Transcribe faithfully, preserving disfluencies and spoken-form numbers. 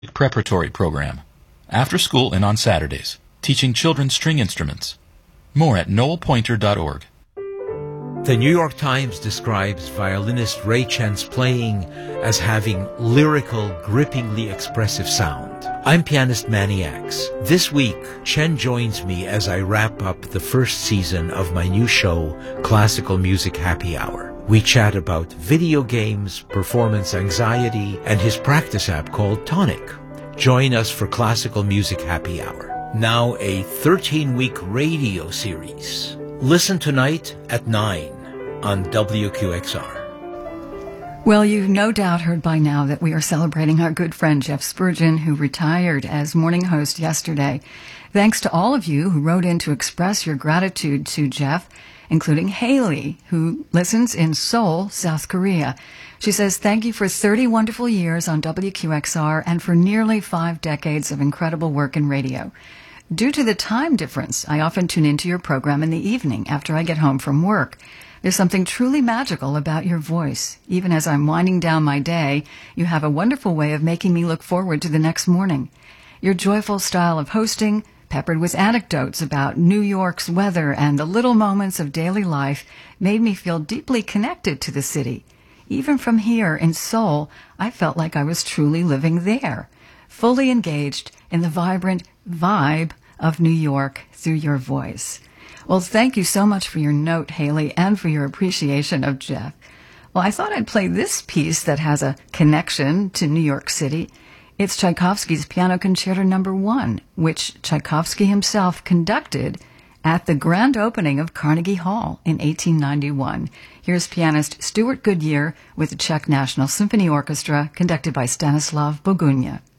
Preparatory Program. After school and on Saturdays. Teaching children string instruments. More at noel pointer dot org. The New York Times describes violinist Ray Chen's playing as having lyrical, grippingly expressive sound. I'm pianist Manny Axe. This week, Chen joins me as I wrap up the first season of my new show, Classical Music Happy Hour. We chat about video games, performance anxiety, and his practice app called Tonic. Join us for Classical Music Happy Hour. Now a thirteen-week radio series. Listen tonight at nine on W Q X R. Well, you've no doubt heard by now that we are celebrating our good friend Jeff Spurgeon, who retired as morning host yesterday. Thanks to all of you who wrote in to express your gratitude to Jeff, including Haley, who listens in Seoul, South Korea. She says, thank you for thirty wonderful years on W Q X R and for nearly five decades of incredible work in radio. Due to the time difference, I often tune into your program in the evening after I get home from work. There's something truly magical about your voice. Even as I'm winding down my day, you have a wonderful way of making me look forward to the next morning. Your joyful style of hosting, peppered with anecdotes about New York's weather and the little moments of daily life, made me feel deeply connected to the city. Even from here in Seoul, I felt like I was truly living there, fully engaged in the vibrant vibe of New York through your voice. Well, thank you so much for your note, Haley, and for your appreciation of Jeff. Well, I thought I'd play this piece that has a connection to New York City. It's Tchaikovsky's Piano Concerto Number One, which Tchaikovsky himself conducted at the grand opening of Carnegie Hall in eighteen ninety-one. Here's pianist Stuart Goodyear with the Czech National Symphony Orchestra, conducted by Stanislav Bogunia.